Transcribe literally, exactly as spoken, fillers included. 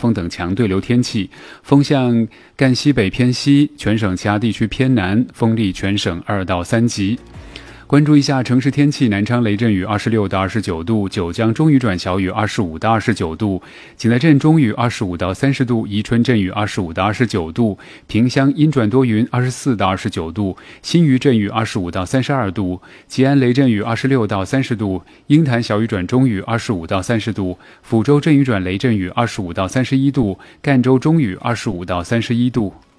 风等强对流天气，风向赣西北偏西，全省其他地区偏南，风力全省二到三级。关注一下城市天气，南昌雷阵雨二十六到二十九度，九江中雨转小雨二十五到二十九度，景德镇中雨二十五到三十度，宜春阵雨二十五到二十九度，萍乡阴转多云二十四到二十九度，新余阵雨二十五到三十二度，吉安雷阵雨二十六到三十度，鹰潭小雨转中雨二十五到三十度，抚州阵雨转雷阵雨二十五到三十一度，赣州中雨二十五到三十一度。